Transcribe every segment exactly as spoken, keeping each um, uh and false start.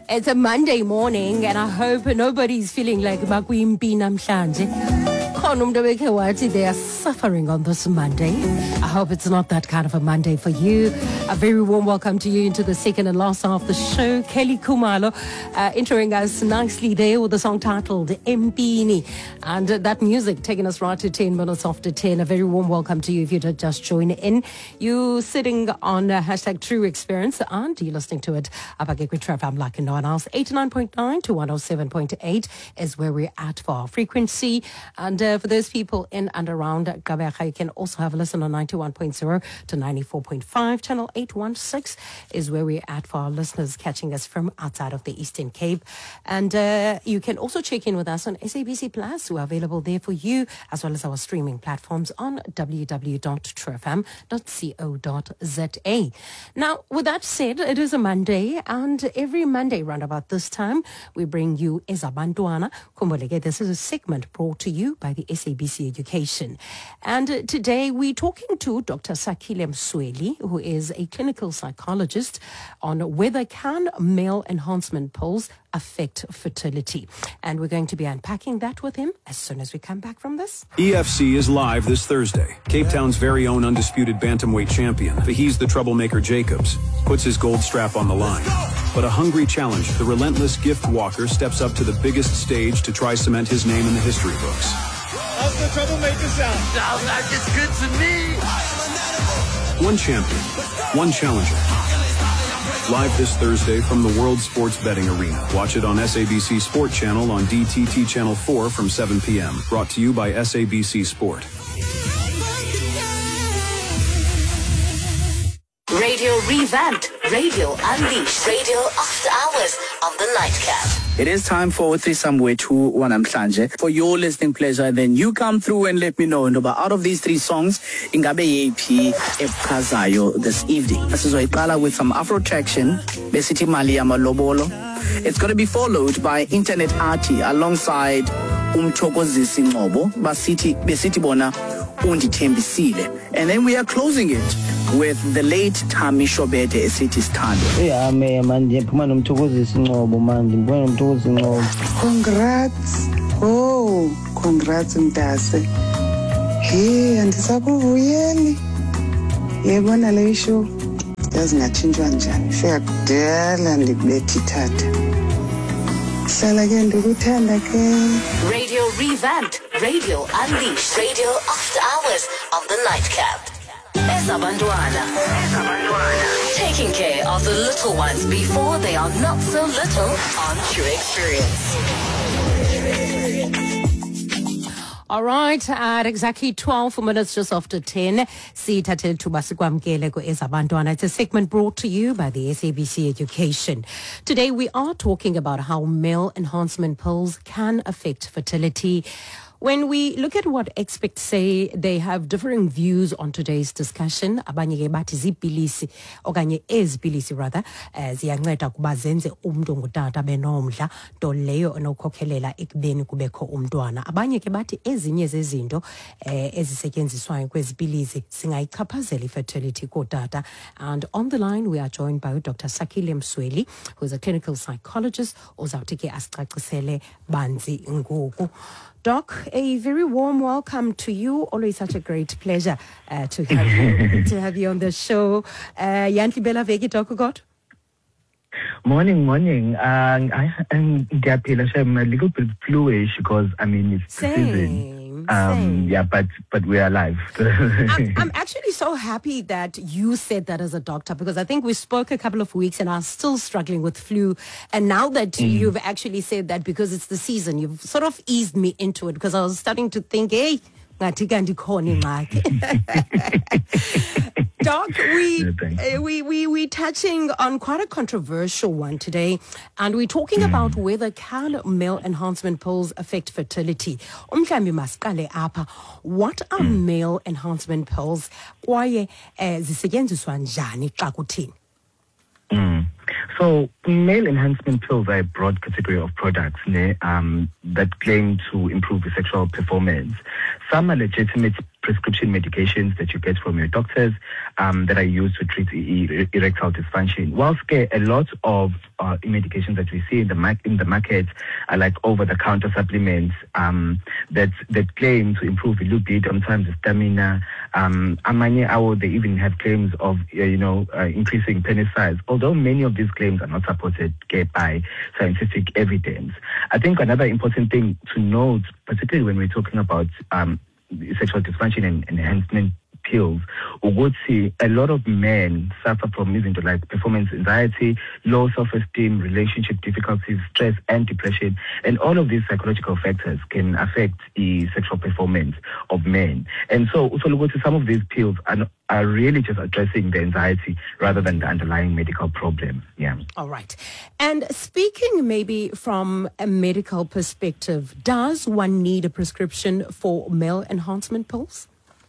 It's a Monday morning, and I hope nobody's feeling like Makwimpi namhlanje. They are suffering on this Monday. I hope it's not that kind of a Monday for you. A very warm welcome to you into the second and last half of the show. Kelly Kumalo uh, entering us nicely there with the song titled Mpini. And uh, that music taking us right to ten minutes after ten. A very warm welcome to you if you did just join in. You sitting on uh, hashtag True Experience, and you're listening to it up at True F M like no one else. eighty-nine point nine to one oh seven point eight is where we're at for our frequency. And uh, for those people in and around Gqeberha, you can also have a listen on ninety-one point zero to ninety-four point five. Channel eight one six is where we're at for our listeners catching us from outside of the Eastern Cape. And uh, you can also check in with us on S A B C Plus. We're available there for you, as well as our streaming platforms on w w w dot true f m dot co dot z a. Now, with that said, it is a Monday, and every Monday round about this time, we bring you Ezabantwana. Kumboleke, this is a segment brought to you by the S A B C Education. And uh, today we're talking to Doctor Sakile Msweli, who is a clinical psychologist, on whether can male enhancement pills affect fertility. And we're going to be unpacking that with him as soon as we come back from this. E F C is live this Thursday. Cape Town's very own undisputed bantamweight champion, the He's the Troublemaker Jacobs, puts his gold strap on the line. But a hungry challenger, the relentless gift walker, steps up to the biggest stage to try cement his name in the history books. How's the Troublemaker sound? Sounds like it's good to me. One champion, one challenger. Live this Thursday from the World Sports Betting Arena. Watch it on S A B C Sport Channel on D T T Channel four from seven p.m. Brought to you by S A B C Sport. Radio revamped, radio unleashed, radio after hours on the nightcap. It is time for Threesome Wethu Wanamhlanje. For your listening pleasure, then you come through and let me know. And out of these three songs, ingabe yephi ebuchazayo this evening. Sizoyiqala with some Afro-traction, besithi mali yamalobolo. It's going to be followed by Internet Arty alongside Umthokozisi Ngcobo, basithi besithi bona undithembisile. And then we are closing it with the late Tami Shobede esithi Sithando. Yeah, man, man, ndiphuma nomthokozisi Ngcobo, man, ndiphuma nomthokozisi Ngcobo. Congrats. Oh, congrats Mdase. Hey, andisakuvuyeli. Yebona le show. Yazi ngatshintshwa njani. Fika kudala ndikubethi ithatha. Hlala ke ndikuthanda ke. Radio revamped, radio unleashed, radio after hours on the nightcap. Ezabantwana. Ezabantwana. Taking care of the little ones before they are not so little on True Experience. All right, at exactly twelve minutes just after ten, sithathele thuba sikwamkele ku Ezabantwana. It's a segment brought to you by the S A B C Education. Today we are talking about how male enhancement pills can affect fertility. When we look at what experts say, they have differing views on today's discussion. Abanye ke bathi zipilisi okanye ezipilisi rather ziyanceda kuba zenze umuntu ngutata benomdla nto leyo enokhokhelela ekubeni kubekho umntwana. Abanye ke bathi ezinye zezinto eh ezisetyenziswayo kwezipilisi singayichaphazela fertility kotata. And on the line we are joined by Doctor Sakile Msweli, who is a clinical psychologist ozawuthi ke asicacisele banzi ngoku. Doc, a very warm welcome to you. Always such a great pleasure uh, to have you to have you on the show. Yanti Bella Vegi, Doc, God. Morning, morning. Uh, I am I'm a little bit fluish because I mean it's Same. season. Um, Same. yeah, but but we are alive. I'm, I'm actually so happy that you said that as a doctor, because I think we spoke a couple of weeks and I was still struggling with flu. And now that mm. you've actually said that because it's the season, you've sort of eased me into it, because I was starting to think, hey, Doc, we, no, uh, we, we, we're touching on quite a controversial one today, and we're talking mm. about whether can male enhancement pills affect fertility. Umhlambi masiqale apha. What are mm. male enhancement pills? Kwaye zisetyenziswa njani xa kuthini? Mm. So, male enhancement pills are a broad category of products ne, um, that claim to improve the sexual performance. Some are legitimate prescription medications that you get from your doctors um, that are used to treat e- erectile dysfunction. Whilst a lot of uh, medications that we see in the mar- in the market are like over-the-counter supplements um, that that claim to improve the libido, sometimes the stamina. Um, amanye awo, they even have claims of uh, you know uh, increasing penis size. Although many of these claims are not supported uh, by scientific evidence. I think another important thing to note, particularly when we're talking about um, sexual dysfunction and enhancement pills, or would see a lot of men suffer from izinto like performance anxiety, low self-esteem, relationship difficulties, stress, and depression. And all of these psychological factors can affect the sexual performance of men. And so, so look at some of these pills are, are really just addressing the anxiety rather than the underlying medical problem. Yeah. All right. And speaking maybe from a medical perspective, does one need a prescription for male enhancement pills?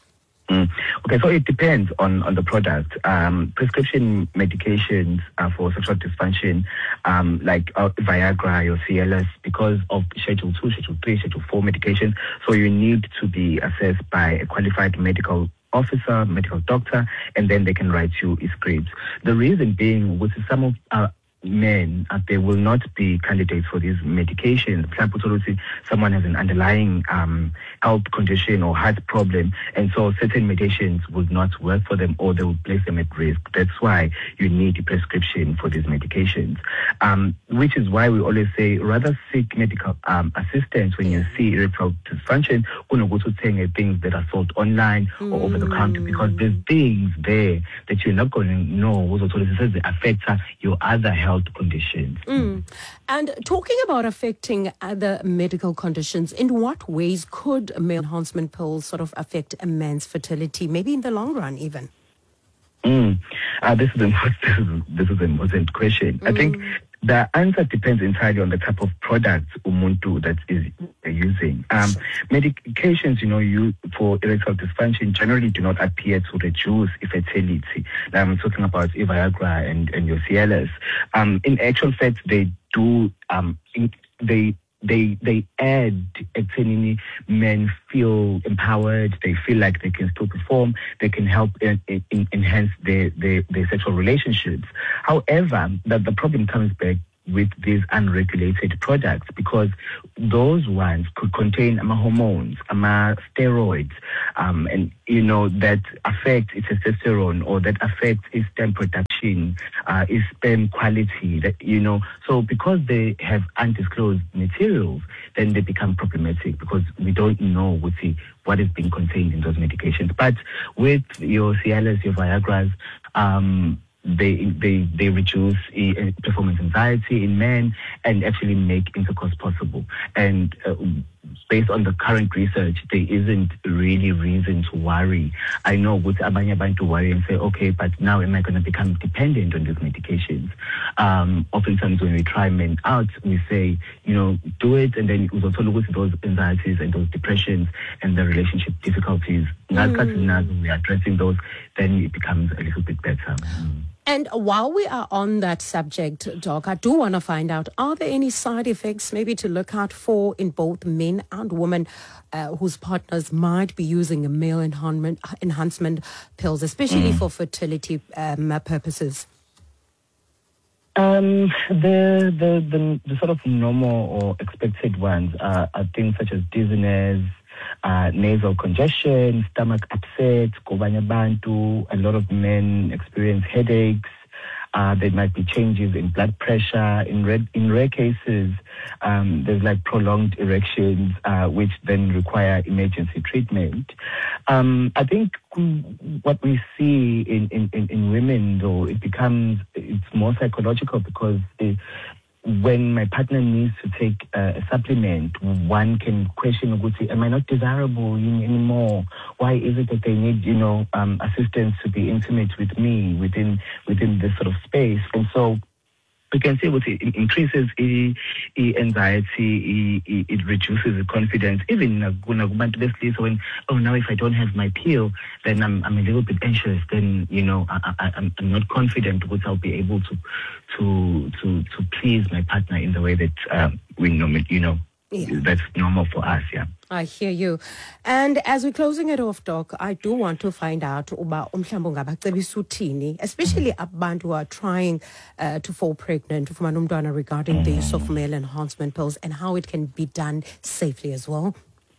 Mm. Okay, so it depends on, on the product. Um, prescription medications uh, for sexual dysfunction, um, like uh, Viagra or C L S, because of Schedule two, Schedule three, Schedule four medications, so you need to be assessed by a qualified medical officer, medical doctor, and then they can write you a script. The reason being, which is some of uh, men, uh, they will not be candidates for these medications. For example, someone has an underlying um, health condition or heart problem, and so certain medications would not work for them, or they will place them at risk. That's why you need a prescription for these medications, um, which is why we always say rather seek medical um, assistance when you see erectile dysfunction, go to things that are sold online mm. or over the counter, because there's things there that you're not going to know that affect your other health conditions. Mm. And talking about affecting other medical conditions, in what ways could male enhancement pills sort of affect a man's fertility, maybe in the long run even? Mm. Uh, this is a this is, this is an important question. Mm. I think the answer depends entirely on the type of product umuntu that is using. Um, medications, you know, you for erectile dysfunction generally do not appear to reduce fertility. Now, I'm talking about Viagra and, and your C L S. Um, in actual fact, they do. Um, in, they they they add actually men feel empowered. They feel like they can still perform. They can help in, in, enhance their, their their sexual relationships. However, that the problem comes back with these unregulated products, because those ones could contain ama hormones, ama steroids, um, and you know that affect its testosterone, or that affect its sperm production, uh, its sperm quality. That you know, so because they have undisclosed materials, then they become problematic because we don't know what the what is being contained in those medications. But with your C L S, your Viagra's, um, They they they reduce uh, performance anxiety in men and actually make intercourse possible. And uh, based on the current research, there isn't really reason to worry. I know with abanye abantu worry and say, okay, but now am I going to become dependent on these medications? Um, oftentimes when we try men out, we say, you know, do it, and then we also look at those anxieties and those depressions and the relationship difficulties. Mm. Now we are addressing those, then it becomes a little bit better. Mm. And while we are on that subject, Doc, I do want to find out, are there any side effects maybe to look out for in both men and women uh, whose partners might be using male enhancement, enhancement pills, especially mm. for fertility um, purposes? Um, the, the, the, the sort of normal or expected ones are, are things such as dizziness, Uh, nasal congestion, stomach upset, kubanya bantu. A lot of men experience headaches. Uh, there might be changes in blood pressure. In red, in rare cases, um, there's like prolonged erections, uh, which then require emergency treatment. Um, I think what we see in, in, in women, though, it becomes, it's more psychological, because it, when my partner needs to take uh, a supplement, one can question, am I not desirable anymore? Why is it that they need, you know, um, assistance to be intimate with me within within this sort of space? And so we can say what it increases e, e anxiety, e, it reduces the confidence. Even when, oh, now if I don't have my pill, then I'm I'm a little bit anxious. Then, you know, I, I, I'm I'm not confident because I'll be able to to to to please my partner in the way that um, we normally, you know, Yeah. That's normal for us, yeah. I hear you. And as we're closing it off, Doc, I do want to find out about umhlambo ngabacebisa uthini, especially abantu who are trying uh, to fall pregnant ufumana umntwana regarding the use of male enhancement pills and how it can be done safely as well.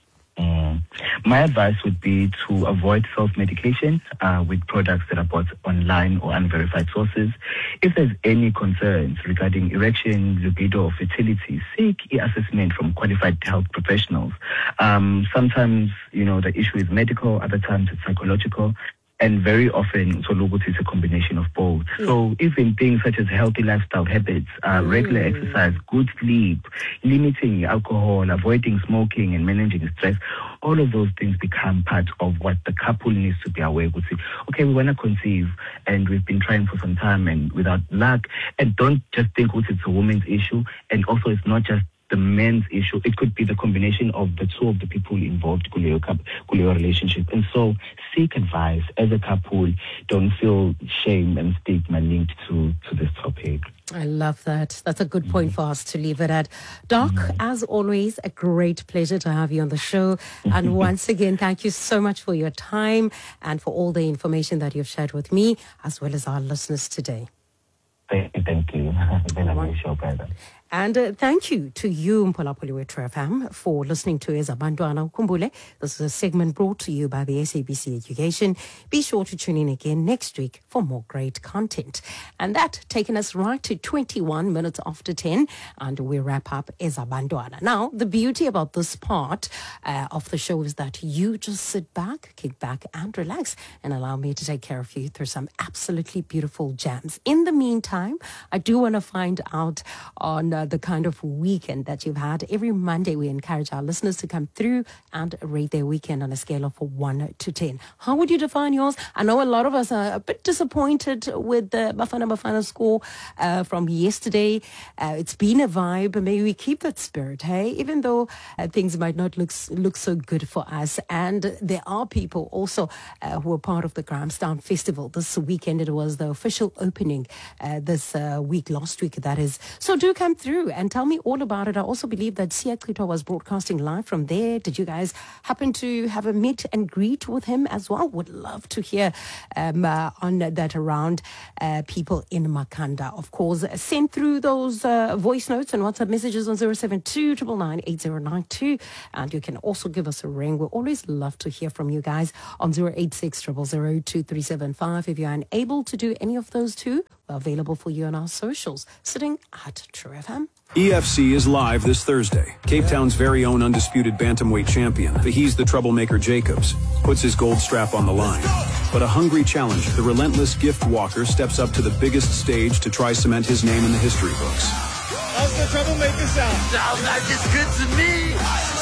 Mm. My advice would be to avoid self-medication uh, with products that are bought online or unverified sources. If there's any concerns regarding erection, libido, or fertility, seek assessment from qualified health professionals. Um, sometimes, you know, the issue is medical, other times it's psychological. And very often, so it's a combination of both. Yeah. So even things such as healthy lifestyle habits, uh, mm. regular exercise, good sleep, limiting alcohol, avoiding smoking, and managing stress, all of those things become part of what the couple needs to be aware of. Okay, we want to conceive, and we've been trying for some time and without luck. And don't just think it's a woman's issue. And also, it's not just the men's issue. It could be the combination of the two of the people involved in your relationship. And so seek advice as a couple. Don't feel shame and stigma linked to, to this topic. I love that. That's a good point for us to leave it at. Doc, mm. as always, a great pleasure to have you on the show. And once again, thank you so much for your time and for all the information that you've shared with me, as well as our listeners today. Thank you. Thank you. It's been a great show, brother. And uh, thank you to you, Mpolapoli with True F M, for listening to Ezabantwana Ukumbule. This is a segment brought to you by the S A B C Education. Be sure to tune in again next week for more great content. And that taking us right to twenty-one minutes after ten, and we wrap up Ezabantwana. Now, the beauty about this part uh, of the show is that you just sit back, kick back, and relax, and allow me to take care of you through some absolutely beautiful jams. In the meantime, I do want to find out on uh, the kind of weekend that you've had. Every Monday, we encourage our listeners to come through and rate their weekend on a scale of one to ten. How would you define yours? I know a lot of us are a bit disappointed with the Bafana Bafana score uh, from yesterday. Uh, it's been a vibe. Maybe we keep that spirit, hey? Even though uh, things might not look look so good for us. And there are people also uh, who are part of the Grahamstown Festival. This weekend, it was the official opening uh, this uh, week, last week, that is. So do come through and tell me all about it. I also believe that Siya Chitwa was broadcasting live from there. Did you guys happen to have a meet and greet with him as well? Would love to hear um, uh, on that around uh, people in Makanda. Of course, send through those uh, voice notes and WhatsApp messages on zero seven two nine nine eight zero nine two. And you can also give us a ring. We always love to hear from you guys on zero eight six zero zero zero two three seven five. If you're unable to do any of those two, we're available for you on our socials, sitting at True F M. E F C is live this Thursday. Cape Town's very own undisputed bantamweight champion, the He's the Troublemaker Jacobs, puts his gold strap on the line. But a hungry challenger, the relentless Gift Walker, steps up to the biggest stage to try cement his name in the history books. How's the Troublemaker sound? Sounds like it's good to me.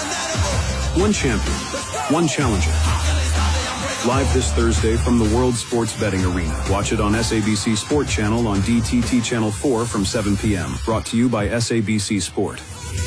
One champion, one challenger. Live this Thursday from the World Sports Betting Arena. Watch it on S A B C Sport Channel on D T T Channel four from seven p.m. Brought to you by S A B C Sport.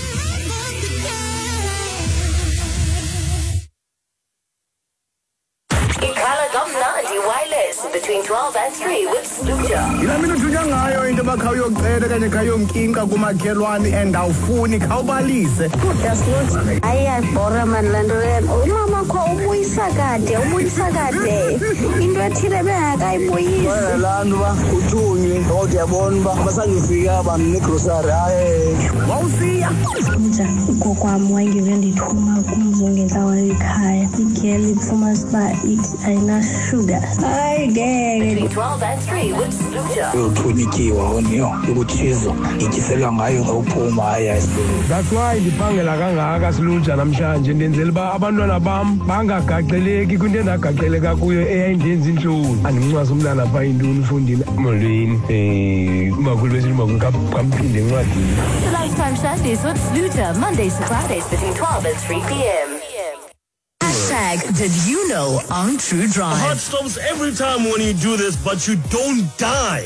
Wireless between twelve and three with Sluja. Yina mina uthunywa ngayo into bakhayokucela kanye khayonkinka kumakhelwane and awufuni khawubalise. Yasluja. Ayayibhora man lento lento. Umama kho ubuyisa kade, ubuyisa kade. Into ethile bengakayibuyisi. Wena lantu ba uthunywe ngoba uyabona ba basangifika abantu negrocery hayi. Wawusiya. Sluja, ugokwami wangive ndithuma kumzo ngenhlawa ekhaya. Igel ifuma siba it ayina sugar. Hi, gang. Between twelve and three with Sluja. Uthunyikiwa woniyo ukuthizo ityisela ngayo ngawuphuma haya. That's why ndiphangela kangaka Sluja namhlanje ndenzela ba abantwana bam bangagaxeleki kwinto endagaxeleka kuyo eyayindenza inhloni. Andimncwasa umntana pha intoni ufundini molweni eh makhulu besithi makamphinde encwadini. Lifetime Saturdays with Sluja, Mondays to Fridays between twelve and three p.m. Hashtag Did You Know on True Drive. Heart stops every time when you do this, but you don't die.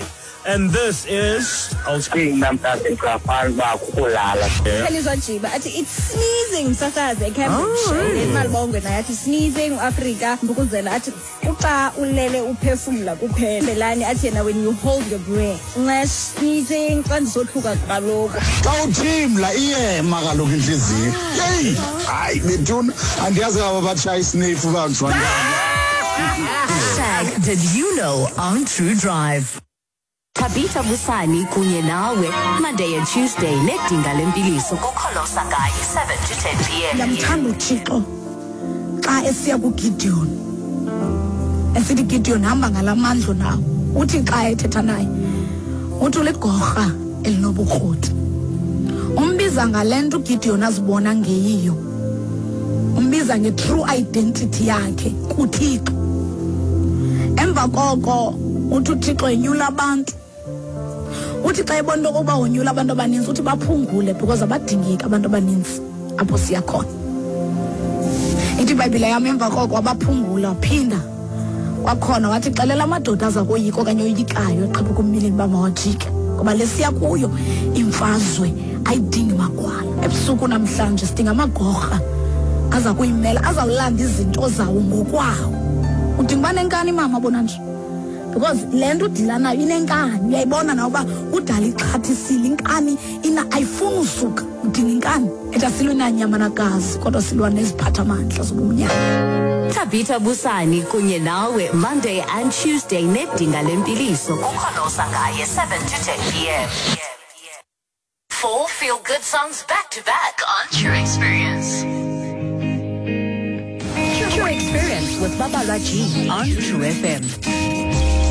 And this is Austin Namtasi Krafalba Kulala. Kalizwajiba ati it's sneezing sasaze Cambridge. Malbongwe na ati sneezing Africa mbukuzela ati uxa ulele uphefumula kuphela. Belani ati na when you hold your breath. Nxa sneezing kanzothuka kaloko. Xa team la iye makaloku inhliziyo. Hey, hayi bethuna andiyazi aba batshaya isniff bakuzwa. Hashtag Did You Know on True Drive. Tabitha Busani kunye nawe Monday and Tuesday nedinga lempiliso kukholosa ngaye seven to ten p m. Yamthanda uThixo xa esiya kuGideon. Esithi Gideon hamba ngalamandla nawo. Uthi xa ethetha naye uthi uligorha elinobukroti. Umbiza ngalento uGideon azibona ngeyiyo. Umbiza ngetrue identity yakhe kuThixo. Emva koko uthi uThixo enyula abantu. Uthi xa ebona ukuba wonyula abantu abaninzi uthi baphungule because abadingeki abantu abaninzi apho siya khona. Ithi iBhayibhile yami emva koko abaphungula phinda kwakhona wathi xelela amadoda aza koyiko kanye oyikayo eqhubha kumilini bamawajike ngoba lesiya kuyo imfazwe ayidingi magwala. Ebusuku namhlanje sidinga amagorha aza kuyimela azawulanda izinto zawo ngokwawo. Udinga nenkani mama bona nje because lento udila nayo inenkani uyayibona na uba udala ixhathisile inkani ina ayifuni usuka udinga inkani eta silwe na nyama nagazi kodwa silwa neziphatha amandla zobunyama. Tabitha Busani kunye nawe Monday and Tuesday nedinga lempiliso kukholosa ngaye seven to ten p m. Four feel good songs back to back on True Experience. True Experience with Baba Raji on True F M.